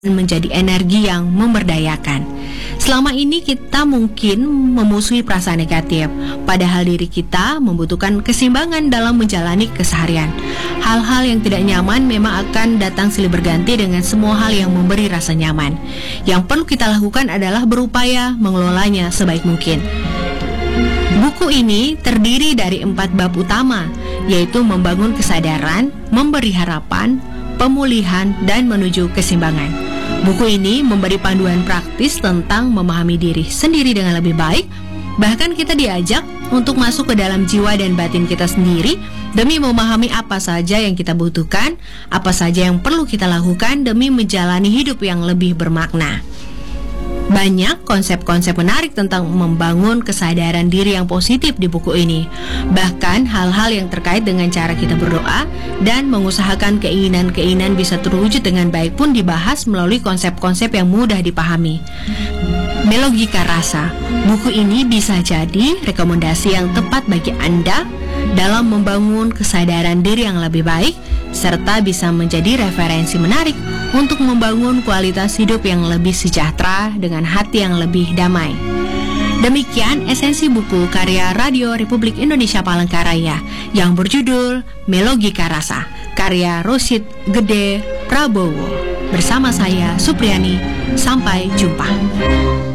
menjadi energi yang memberdayakan. Selama ini kita mungkin memusuhi perasaan negatif, padahal diri kita membutuhkan keseimbangan dalam menjalani keseharian. Hal-hal yang tidak nyaman memang akan datang silih berganti dengan semua hal yang memberi rasa nyaman. Yang perlu kita lakukan adalah berupaya mengelolanya sebaik mungkin. Buku ini terdiri dari 4 bab utama, yaitu membangun kesadaran, memberi harapan, pemulihan, dan menuju keseimbangan. Buku ini memberi panduan praktis tentang memahami diri sendiri dengan lebih baik. Bahkan kita diajak untuk masuk ke dalam jiwa dan batin kita sendiri demi memahami apa saja yang kita butuhkan, apa saja yang perlu kita lakukan demi menjalani hidup yang lebih bermakna. Banyak konsep-konsep menarik tentang membangun kesadaran diri yang positif di buku ini. Bahkan hal-hal yang terkait dengan cara kita berdoa dan mengusahakan keinginan-keinginan bisa terwujud dengan baik pun dibahas melalui konsep-konsep yang mudah dipahami. Melogika Rasa. Buku ini bisa jadi rekomendasi yang tepat bagi Anda dalam membangun kesadaran diri yang lebih baik, serta bisa menjadi referensi menarik untuk membangun kualitas hidup yang lebih sejahtera dengan hati yang lebih damai. Demikian esensi buku karya Radio Republik Indonesia Palangkaraya yang berjudul Melogika Rasa, karya Rosid Gede Prabowo. Bersama saya, Supriyani. Sampai jumpa.